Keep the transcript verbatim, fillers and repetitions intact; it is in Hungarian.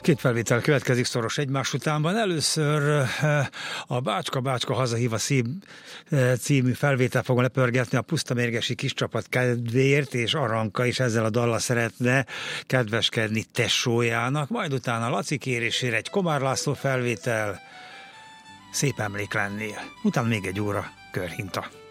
Két felvétel következik szoros egymás utánban. Először a Bácska Bácska hazahív a szím című felvétel fogom lepörgetni a puszta mérgesi kis csapat kedvéért, és Aranka is ezzel a dallal szeretne kedveskedni tesójának. Majd utána Laci kérésére egy Komár László felvétel, Szép emlék lennél. Utána még egy óra körhinta.